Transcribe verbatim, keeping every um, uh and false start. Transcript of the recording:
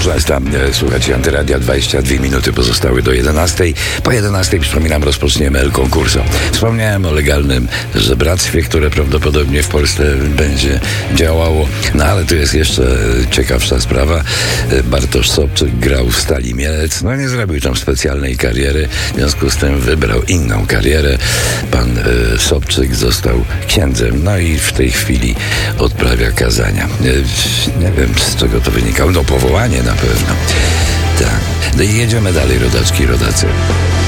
Proszę Państwa, słuchajcie, Antyradia, dwadzieścia dwie minuty pozostały do jedenastej. Po jedenastej, przypominam, rozpoczniemy El Concurso. Wspomniałem o legalnym żebractwie, które prawdopodobnie w Polsce będzie działało. No ale tu jest jeszcze ciekawsza sprawa. Bartosz Sobczyk grał w Stali Mielec. No nie zrobił tam specjalnej kariery, w związku z tym wybrał inną karierę. Pan y, Sobczyk został księdzem, no i w tej chwili odprawia kazania. Y, nie wiem, z czego to wynikało. No powołanie na pewno. Tak. No i jedziemy dalej, rodaczki, rodacy.